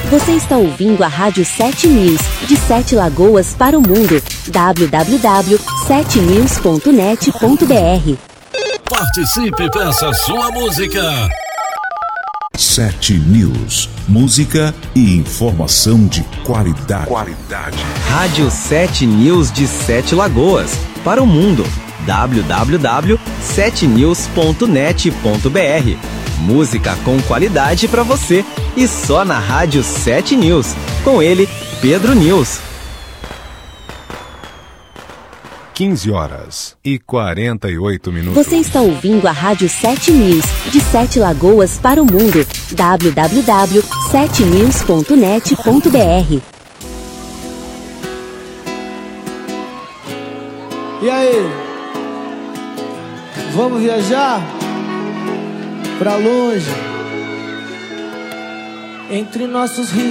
Você está ouvindo a Rádio 7 News, de 7 Lagoas para o mundo. www.7news.net.br. Participe e peça sua música. 7 News. Música e informação de qualidade. Rádio 7 News de 7 Lagoas para o mundo. www.7news.net.br. Música com qualidade para você e só na Rádio 7 News. Com ele, Pedro News. 15h48. Você está ouvindo a Rádio 7 News, de 7 Lagoas para o mundo. www.7news.net.br. E aí? Vamos viajar? Pra longe? Entre nossos rios.